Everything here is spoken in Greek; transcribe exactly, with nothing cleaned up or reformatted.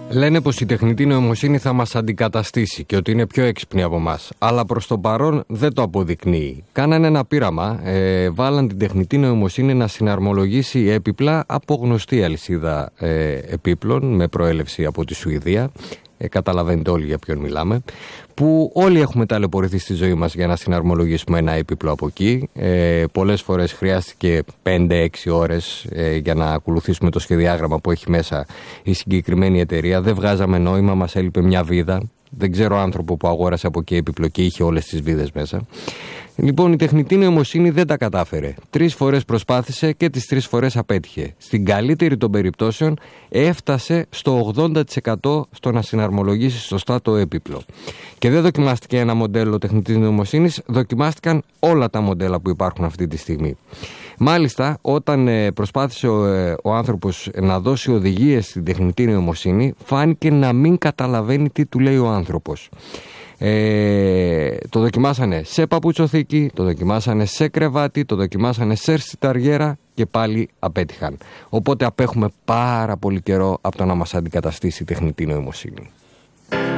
Λένε πως η τεχνητή νοημοσύνη θα μας αντικαταστήσει και ότι είναι πιο έξυπνη από μας. Αλλά προς το παρόν δεν το αποδεικνύει. Κάνανε ένα πείραμα, ε, βάλαν την τεχνητή νοημοσύνη να συναρμολογήσει έπιπλα από γνωστή αλυσίδα ε, επίπλων με προέλευση από τη Σουηδία. Ε, καταλαβαίνετε όλοι για ποιον μιλάμε, που όλοι έχουμε ταλαιπωρηθεί στη ζωή μας για να συναρμολογήσουμε ένα έπιπλο από εκεί. Ε, πολλές φορές χρειάστηκε πέντε έξι ώρες ε, για να ακολουθήσουμε το σχεδιάγραμμα που έχει μέσα η συγκεκριμένη εταιρεία. Δεν βγάζαμε νόημα, μας έλειπε μια βίδα. Δεν ξέρω άνθρωπο που αγόρασε από εκεί έπιπλο και είχε όλες τις βίδες μέσα. Λοιπόν, η τεχνητή νοημοσύνη δεν τα κατάφερε. Τρεις φορές προσπάθησε και τις τρεις φορές απέτυχε. Στην καλύτερη των περιπτώσεων έφτασε στο ογδόντα τοις εκατό στο να συναρμολογήσει σωστά το έπιπλο. Και δεν δοκιμάστηκε ένα μοντέλο τεχνητής νοημοσύνης, δοκιμάστηκαν όλα τα μοντέλα που υπάρχουν αυτή τη στιγμή. Μάλιστα, όταν προσπάθησε ο, ο άνθρωπος να δώσει οδηγίες στην τεχνητή νοημοσύνη, φάνηκε να μην καταλαβαίνει τι του λέει ο άνθρωπος. Ε, το δοκιμάσανε σε παπουτσοθήκη, το δοκιμάσανε σε κρεβάτι, το δοκιμάσανε σε σιταριέρα και πάλι απέτυχαν. Οπότε απέχουμε πάρα πολύ καιρό από το να μας αντικαταστήσει η τεχνητή νοημοσύνη.